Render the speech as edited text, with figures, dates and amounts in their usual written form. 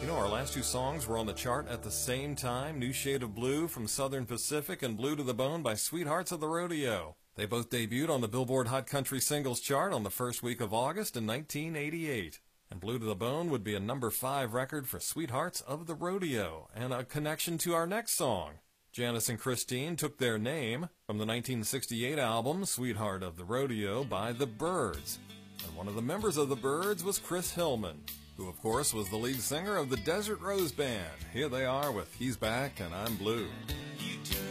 You know, our last two songs were on the chart at the same time. New Shade of Blue from Southern Pacific and Blue to the Bone by Sweethearts of the Rodeo. They both debuted on the Billboard Hot Country Singles Chart on the first week of August in 1988. And Blue to the Bone would be a number 5 record for Sweethearts of the Rodeo, and a connection to our next song. Janice and Christine took their name from the 1968 album Sweetheart of the Rodeo by The Byrds. And one of the members of The Byrds was Chris Hillman, who of course was the lead singer of the Desert Rose Band. Here they are with He's Back and I'm Blue.